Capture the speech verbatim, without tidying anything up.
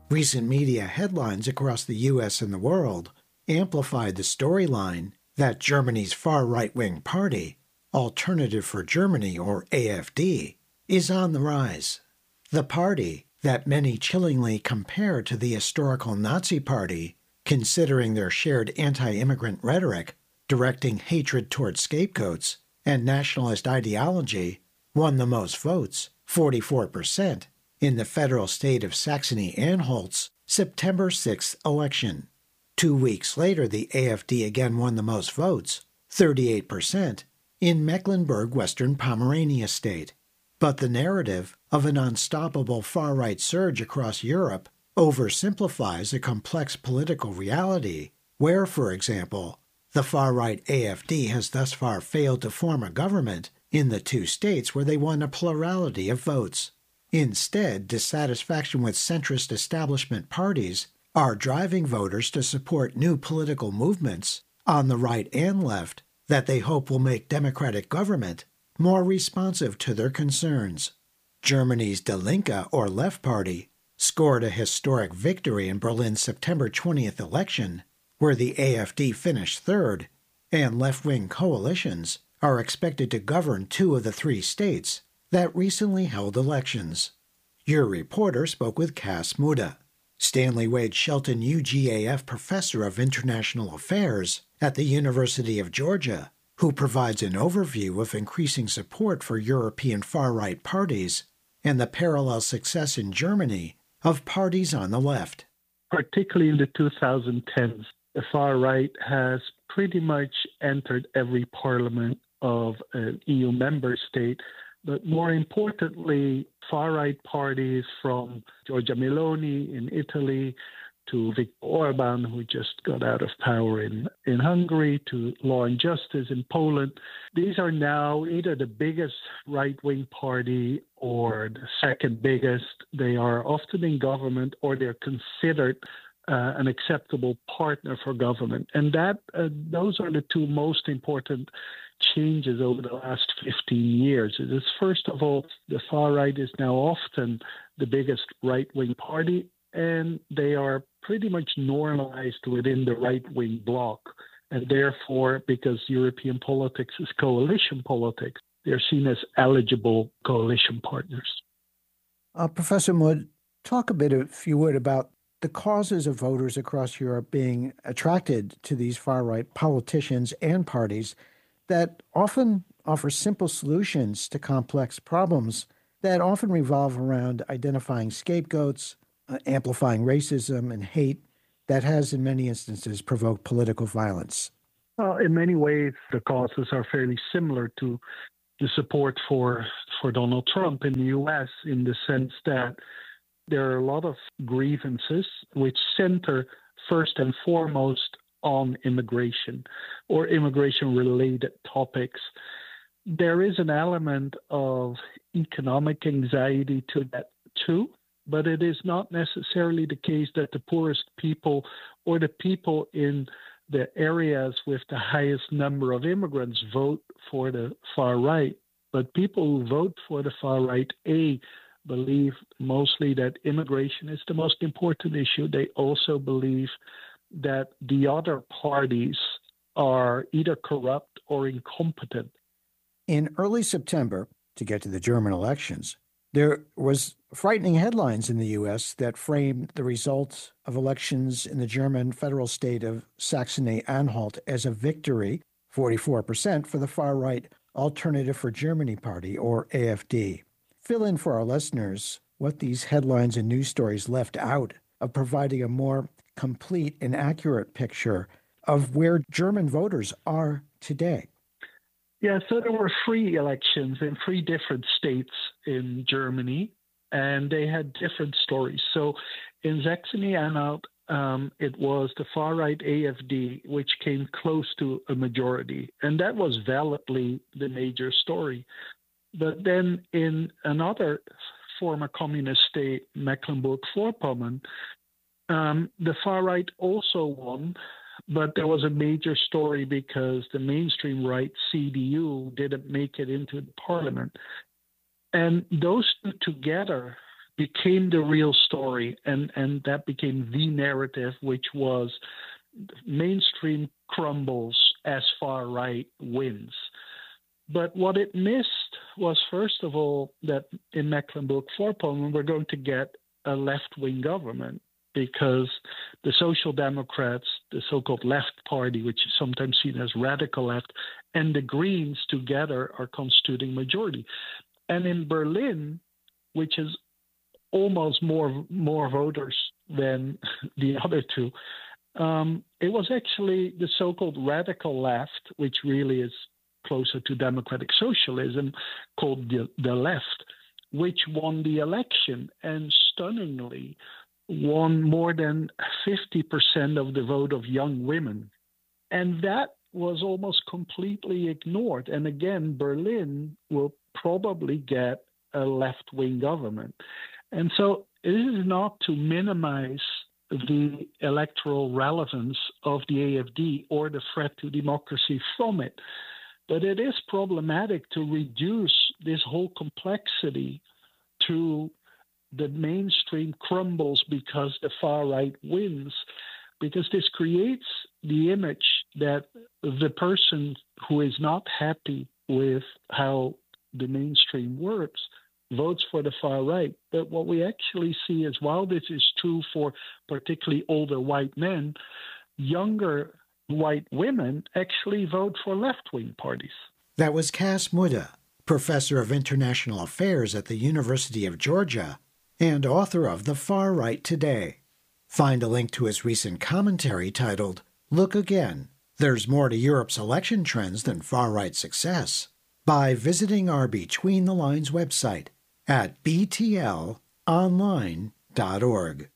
Recent media headlines across the U S and the world amplified the storyline that Germany's far right-wing party, Alternative for Germany, or A F D, is on the rise. The party, that many chillingly compare to the historical Nazi Party, considering their shared anti-immigrant rhetoric, directing hatred toward scapegoats, and nationalist ideology, won the most votes, forty-four percent, in the federal state of Saxony-Anhalt's September sixth election. Two weeks later, the A F D again won the most votes, thirty-eight percent, in Mecklenburg-Western Pomerania state. But the narrative of an unstoppable far-right surge across Europe oversimplifies a complex political reality where, for example, the far-right A F D has thus far failed to form a government in the two states where they won a plurality of votes. Instead, dissatisfaction with centrist establishment parties are driving voters to support new political movements on the right and left that they hope will make democratic government more responsive to their concerns. Germany's Die Linke, or Left Party, scored a historic victory in Berlin's September twentieth election, where the A F D finished third, and left-wing coalitions are expected to govern two of the three states that recently held elections. Your reporter spoke with Cass Mudde, Stanley Wade Shelton U G A F Professor of International Affairs at the University of Georgia, who provides an overview of increasing support for European far-right parties and the parallel success in Germany of parties on the left. Particularly in the two thousand tens, the far right has pretty much entered every parliament of an E U member state. But more importantly, far-right parties from Giorgia Meloni in Italy to Viktor Orban, who just got out of power in, in Hungary, to Law and Justice in Poland. These are now either the biggest right-wing party or the second biggest. They are often in government, or they're considered uh, an acceptable partner for government. And that uh, those are the two most important changes over the last fifteen years. It is, first of all, the far right is now often the biggest right-wing party, and they are pretty much normalized within the right-wing bloc. And therefore, because European politics is coalition politics, they're seen as eligible coalition partners. Uh, Professor Mudde, talk a bit, if you would, about the causes of voters across Europe being attracted to these far-right politicians and parties that often offer simple solutions to complex problems that often revolve around identifying scapegoats, uh, amplifying racism and hate that has, in many instances, provoked political violence. Well, in many ways, the causes are fairly similar to the support for, for Donald Trump in the U S, in the sense that there are a lot of grievances which center first and foremost on immigration or immigration-related topics. There is an element of economic anxiety to that too, but it is not necessarily the case that the poorest people or the people in the areas with the highest number of immigrants vote for the far right. But people who vote for the far right, A, believe mostly that immigration is the most important issue. They also believe that the other parties are either corrupt or incompetent. In early September, to get to the German elections, there was frightening headlines in the U S that framed the results of elections in the German federal state of Saxony-Anhalt as a victory, forty-four percent, for the far-right Alternative for Germany Party, or A F D. Fill in for our listeners what these headlines and news stories left out of providing a more complete and accurate picture of where German voters are today. Yeah, so there were three elections in three different states in Germany, and they had different stories. So in Saxony-Anhalt, um, it was the far-right A F D, which came close to a majority, and that was validly the major story. But then in another former communist state, Mecklenburg-Vorpommern, um, the far right also won, but there was a major story because the mainstream right, C D U, didn't make it into the parliament. And those two together became the real story, and, and that became the narrative, which was mainstream crumbles as far right wins. But what it missed was, first of all, that in Mecklenburg-Vorpommern, we're going to get a left-wing government, because the Social Democrats, the so-called left party, which is sometimes seen as radical left, and the Greens together are constituting majority. And in Berlin, which is almost more more voters than the other two, um, it was actually the so-called radical left, which really is closer to democratic socialism, called the, the left, which won the election, and stunningly won more than fifty percent of the vote of young women. And that was almost completely ignored. And again, Berlin will probably get a left-wing government. And so it is not to minimize the electoral relevance of the A F D or the threat to democracy from it, but it is problematic to reduce this whole complexity to the mainstream crumbles because the far right wins, because this creates the image that the person who is not happy with how the mainstream works votes for the far right. But what we actually see is, while this is true for particularly older white men, younger white women actually vote for left-wing parties. That was Cas Mudde, professor of international affairs at the University of Georgia and author of The Far Right Today. Find a link to his recent commentary titled, Look Again, There's More to Europe's Election Trends Than Far-Right Success, by visiting our Between the Lines website at b t l online dot org.